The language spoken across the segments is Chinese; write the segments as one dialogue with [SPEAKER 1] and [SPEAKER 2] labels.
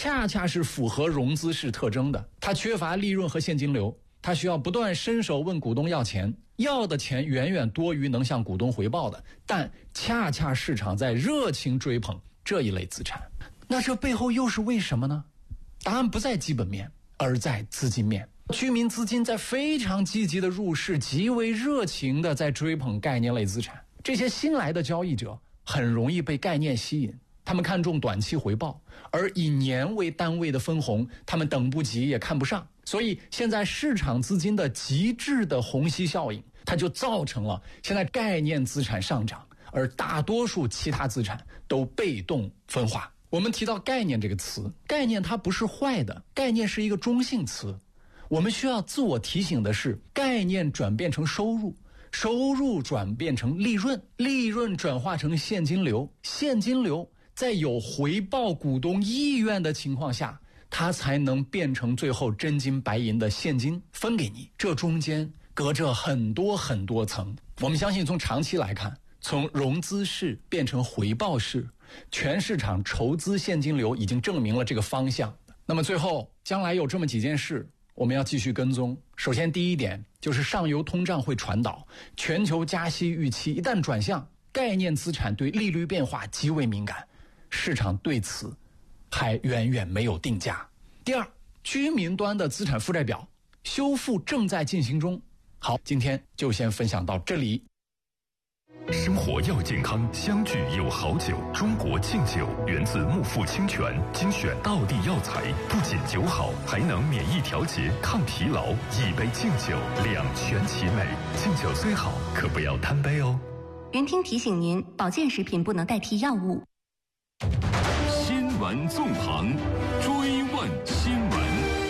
[SPEAKER 1] 恰恰是符合融资式特征的，它缺乏利润和现金流，它需要不断伸手问股东要钱，要的钱远远多于能向股东回报的，但恰恰市场在热情追捧这一类资产。那这背后又是为什么呢？答案不在基本面，而在资金面。居民资金在非常积极的入市，极为热情的在追捧概念类资产。这些新来的交易者很容易被概念吸引，他们看重短期回报，而以年为单位的分红他们等不及也看不上。所以现在市场资金的极致的虹吸效应，它就造成了现在概念资产上涨，而大多数其他资产都被动分化。我们提到概念这个词，概念它不是坏的，概念是一个中性词。我们需要自我提醒的是，概念转变成收入，收入转变成利润，利润转化成现金流，现金流在有回报股东意愿的情况下，它才能变成最后真金白银的现金分给你。这中间隔着很多很多层。我们相信从长期来看，从融资式变成回报式，全市场筹资现金流已经证明了这个方向。那么最后将来有这么几件事我们要继续跟踪。首先第一点就是上游通胀会传导，全球加息预期一旦转向，概念资产对利率变化极为敏感，市场对此还远远没有定价。第二，居民端的资产负债表修复正在进行中。好，今天就先分享到这里。
[SPEAKER 2] 生活要健康，相聚有好酒。中国敬酒源自木富清泉，精选道地药材，不仅酒好，还能免疫调节、抗疲劳。一杯敬酒，两全其美。敬酒虽好，可不要贪杯哦。
[SPEAKER 3] 园听提醒您，保健食品不能代替药物。
[SPEAKER 2] 新闻纵横，追问新闻。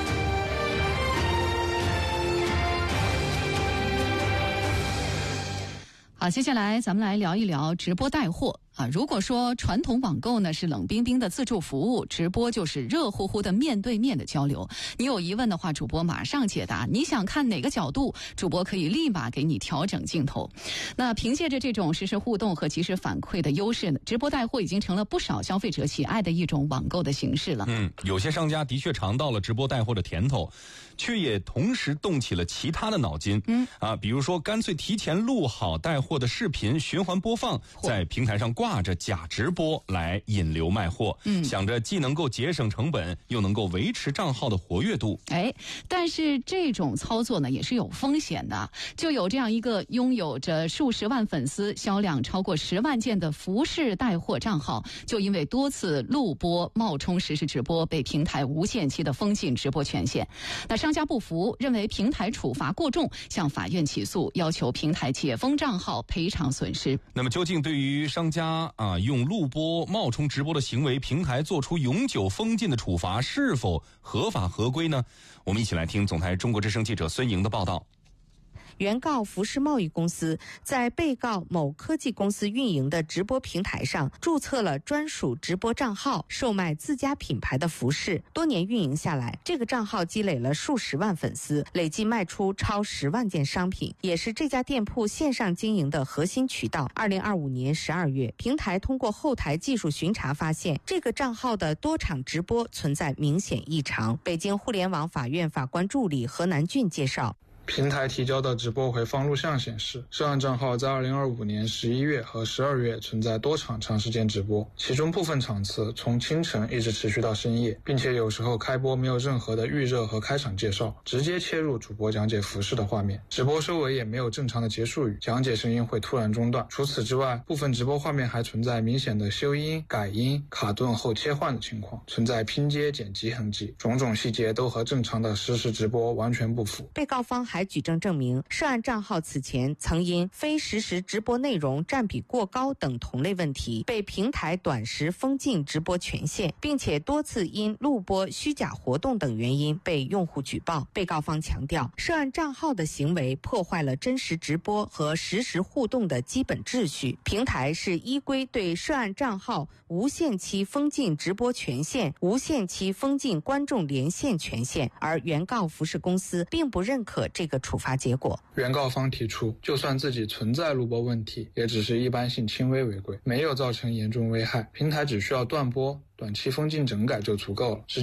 [SPEAKER 4] 好，接下来咱们来聊一聊直播带货啊。如果说传统网购呢是冷冰冰的自助服务，直播就是热乎乎的面对面的交流。你有疑问的话，主播马上解答。你想看哪个角度，主播可以立马给你调整镜头。那凭借着这种实时互动和及时反馈的优势呢，直播带货已经成了不少消费者喜爱的一种网购的形式了。
[SPEAKER 5] 有些商家的确尝到了直播带货的甜头，却也同时动起了其他的脑筋。比如说干脆提前录好带货的视频循环播放，在平台上挂着假直播来引流卖货，想着既能够节省成本，又能够维持账号的活跃度。
[SPEAKER 4] 但是这种操作呢也是有风险的。就有这样一个拥有着数十万粉丝、销量超过10万件的服饰带货账号，就因为多次录播冒充实时直播，被平台无限期的封禁直播权限。那商家不服，认为平台处罚过重，向法院起诉，要求平台解封账号赔偿损失。
[SPEAKER 5] 那么究竟对于商家用录播冒充直播的行为，平台做出永久封禁的处罚是否合法合规呢？我们一起来听总台中国之声记者孙莹的报道。
[SPEAKER 6] 原告服饰贸易公司在被告某科技公司运营的直播平台上注册了专属直播账号，售卖自家品牌的服饰。多年运营下来，这个账号积累了数十万粉丝，累计卖出超10万件商品，也是这家店铺线上经营的核心渠道。2025年12月，平台通过后台技术巡查发现，这个账号的多场直播存在明显异常。北京互联网法院法官助理何南俊介绍，
[SPEAKER 7] 平台提交的直播回放录像显示，涉案账号在2025年11月和12月存在多场长时间直播，其中部分场次从清晨一直持续到深夜，并且有时候开播没有任何的预热和开场介绍，直接切入主播讲解服饰的画面，直播收尾也没有正常的结束语，讲解声音会突然中断。除此之外，部分直播画面还存在明显的修音、改音、卡顿后切换的情况，存在拼接剪辑痕迹，种种细节都和正常的实时直播完全不符。
[SPEAKER 6] 被告方还举证证明，涉案账号此前曾因非实时直播内容占比过高等同类问题，被平台短时封禁直播权限，并且多次因录播虚假活动等原因被用户举报。被告方强调，涉案账号的行为破坏了真实直播和实时互动的基本秩序，平台是依规对涉案账号无限期封禁直播权限、无限期封禁观众连线权限，而原告服饰公司并不认可这个处罚结果。
[SPEAKER 7] 原告方提出，就算自己存在录播问题，也只是一般性轻微违规，没有造成严重危害，平台只需要断播、短期封禁整改就足够了。